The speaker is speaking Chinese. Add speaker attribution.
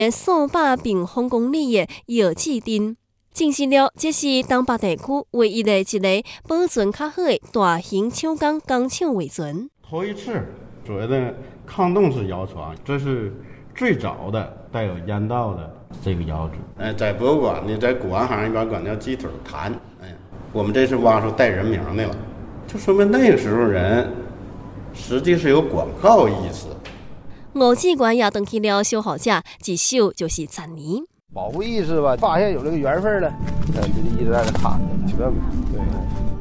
Speaker 1: 数百平方公里的药剂镇，证实了这是东北地区唯一的一个保存较好的大型手工钢厂遗存。
Speaker 2: 头一次所谓的抗冻式窑床，这是最早的带有烟道的这个窑址。在博物馆呢，在古玩行一般管叫鸡腿坛。我们这次挖出带人名的了，就说明那个时候人实际是有广告意思。
Speaker 1: 吴志源也登去了修好者，一修就是10年。
Speaker 3: 保护意识吧，发现有这个缘分了，就一直在这看着，对。